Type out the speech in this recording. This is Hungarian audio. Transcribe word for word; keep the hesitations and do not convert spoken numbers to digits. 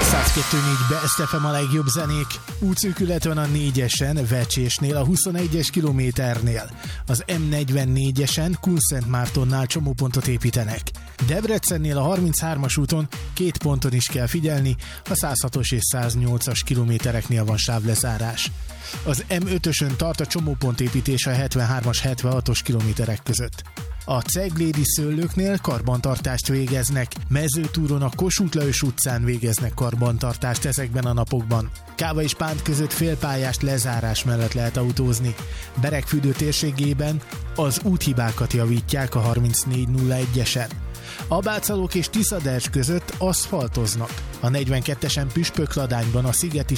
száz kettő négy Best ef em a legjobb zenék. Útszűkület van a négyesen, Vecsésnél, a huszonegyes kilométernél. Az em negyvennégyesen, Kunszentmártonnál csomópontot építenek. Debrecennél a harminchármas úton két ponton is kell figyelni, a száz hatos és száz nyolcas kilométereknél van sávlezárás. Az em ötösön tart a csomópontépítés a hetvenhármas hetvenhatos kilométerek között. A Ceglédi Szőlőknél karbantartást végeznek, Mezőtúron a Kossuth Lajos utcán végeznek karbantartást ezekben a napokban. Káva és Pánt között félpályás lezárás mellett lehet autózni. Beregfürdő térségében az úthibákat javítják a harmincnégy nulla egyesen. Abácalók és Tiszadercs között aszfaltoznak. A negyvenkettesen Püspökladányban a Szigeti